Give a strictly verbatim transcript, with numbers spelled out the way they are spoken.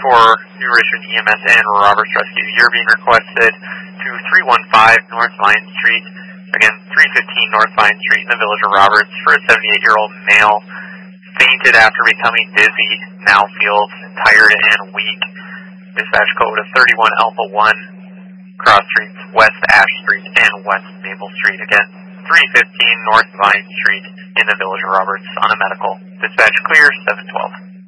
for New Richmond E M S and Roberts Rescue. You're being requested to three one five North Vine Street. Again, three fifteen North Vine Street in the village of Roberts for a seventy-eight-year-old male. Fainted after becoming dizzy, now feels tired and weak. Dispatch code of thirty-one Alpha one, cross streets West Ash Street and West Maple Street. Again, three fifteen North Vine Street in the village of Roberts on a medical. Dispatch clear, seven twelve.